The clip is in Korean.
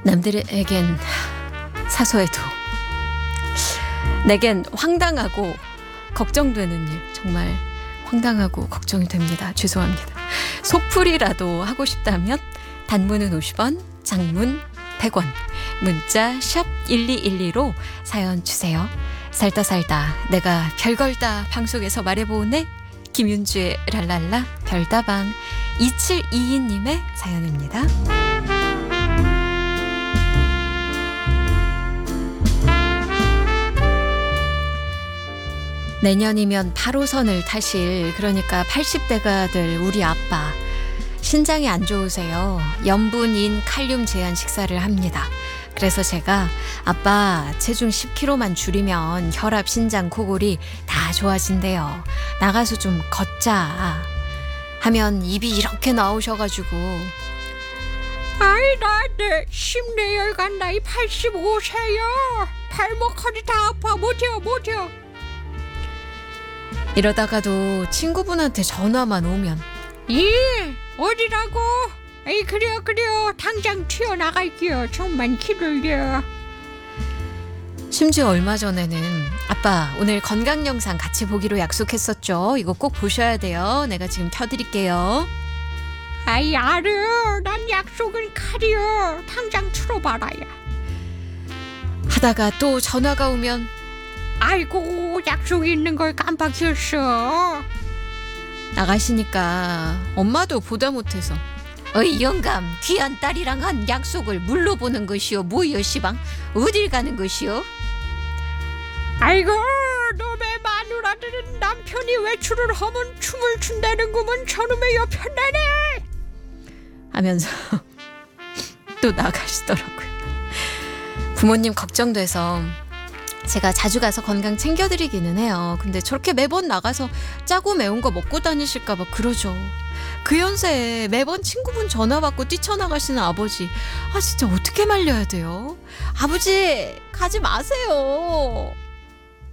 남들에겐 사소해도 내겐 황당하고 걱정되는 일, 정말 황당하고 걱정이 됩니다. 죄송합니다. 속풀이라도 하고 싶다면 단문은 50원, 장문 100원, 문자 샵 1212로 사연 주세요. 살다 내가 별걸 다 방송에서 말해보네. 김윤주의 랄랄라 별다방. 2722님의 사연입니다. 내년이면 8호선을 타실, 그러니까 80대가 될 우리 아빠. 신장이 안 좋으세요. 염분인 칼륨 제한 식사를 합니다. 그래서 제가 아빠 체중 10kg만 줄이면 혈압, 신장, 코골이 다 좋아진대요. 나가서 좀 걷자 하면 입이 이렇게 나오셔가지고 아이 나한테 심내혈관 나이 85세요. 발목 허리 다 아파. 못해요. 이러다가도 친구분한테 전화만 오면 예 어디라고? 에이 그래요 당장 튀어나갈게요. 좀만 기다려. 심지어 얼마 전에는 아빠 오늘 건강 영상 같이 보기로 약속했었죠. 이거 꼭 보셔야 돼요. 내가 지금 켜드릴게요. 아이 알아. 난 약속은 칼이요. 당장 틀어봐라야. 하다가 또 전화가 오면 아이고 약속이 있는 걸 깜빡했어. 나가시니까 엄마도 보다 못해서 어이 영감, 귀한 딸이랑 한 약속을 물로 보는 것이요 뭐여 시방 어딜 가는 것이요? 아이고 놈의 마누라들은 남편이 외출을 하면 춤을 춘다는구먼. 저놈의 여편네네 하면서 또 나가시더라고요. 부모님 걱정돼서 제가 자주 가서 건강 챙겨드리기는 해요. 근데 저렇게 매번 나가서 짜고 매운 거 먹고 다니실까 봐 그러죠. 그 연세에 매번 친구분 전화 받고 뛰쳐나가시는 아버지, 진짜 어떻게 말려야 돼요? 아버지 가지 마세요.